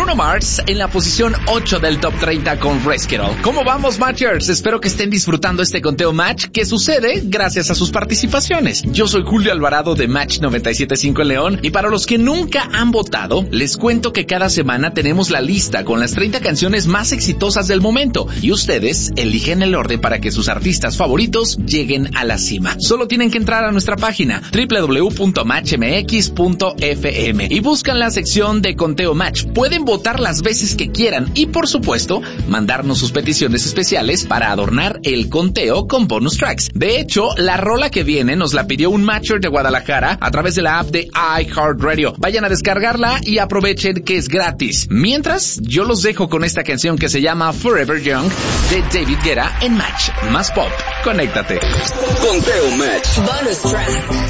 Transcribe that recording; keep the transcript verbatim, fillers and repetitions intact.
Bruno Mars en la posición ocho del Top treinta con Rescue. ¿Cómo vamos, Matchers? Espero que estén disfrutando este conteo Match que sucede gracias a sus participaciones. Yo soy Julio Alvarado de Match noventa y siete punto cinco en León y para los que nunca han votado, les cuento que cada semana tenemos la lista con las treinta canciones más exitosas del momento y ustedes eligen el orden para que sus artistas favoritos lleguen a la cima. Solo tienen que entrar a nuestra página doble u doble u doble u punto match m x punto f m y buscan la sección de conteo Match. Pueden votar las veces que quieran y, por supuesto, mandarnos sus peticiones especiales para adornar el conteo con bonus tracks. De hecho, la rola que viene nos la pidió un Matcher de Guadalajara a través de la app de iHeartRadio. Vayan a descargarla y aprovechen que es gratis. Mientras, yo los dejo con esta canción que se llama Forever Young de David Guetta en Match. Más pop. Conéctate. Conteo Match. Bonus track.